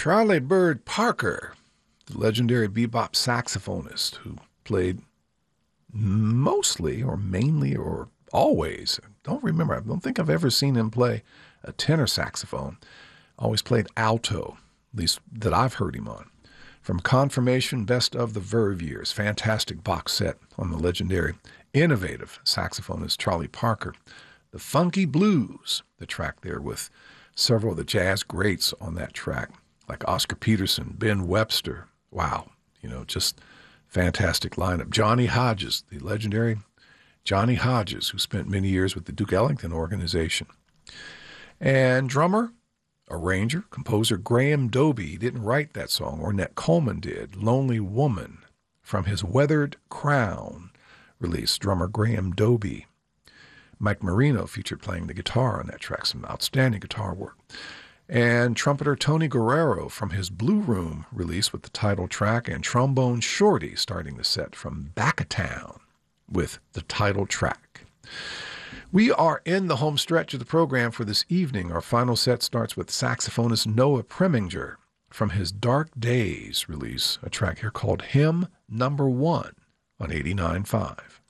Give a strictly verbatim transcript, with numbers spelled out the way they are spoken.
Charlie Bird Parker, the legendary bebop saxophonist who played mostly or mainly or always, I don't remember, I don't think I've ever seen him play a tenor saxophone. Always played alto, at least that I've heard him on. From Confirmation, Best of the Verve Years, fantastic box set on the legendary, innovative saxophonist Charlie Parker. The Funky Blues, the track there with several of the jazz greats on that track, like Oscar Peterson, Ben Webster. Wow, you know, just fantastic lineup. Johnny Hodges, the legendary Johnny Hodges, who spent many years with the Duke Ellington Organization. And drummer, arranger, composer Graham Doby didn't write that song. Ornette Coleman did. Lonely Woman, from his Weathered Crown release, drummer Graham Doby. Mike Marino featured playing the guitar on that track, some outstanding guitar work. And trumpeter Tony Guerrero from his Blue Room release with the title track, and trombone Shorty starting the set from Back of Town with the title track. We are in the home stretch of the program for this evening. Our final set starts with saxophonist Noah Preminger from his Dark Days release, a track here called Hymn Number One on eighty-nine point five.